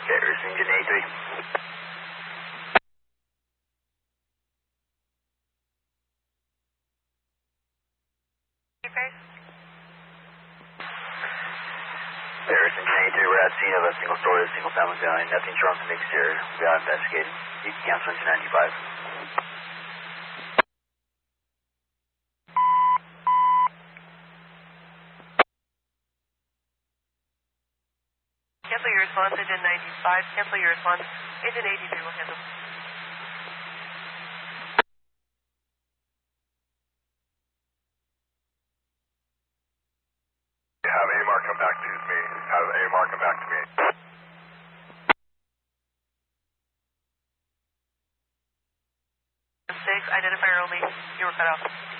Okay, receiving Engine 83. Paris Engine 83, we're at scene of a single story, single family dwelling. Nothing's wrong with the exterior. We are investigating. You can cancel Engine 95. Cancel your response, Engine 95. Cancel your response, Engine 83 will handle. Have AMR come back to me. Have AMR come back to me. 6, identifier only. You were cut off.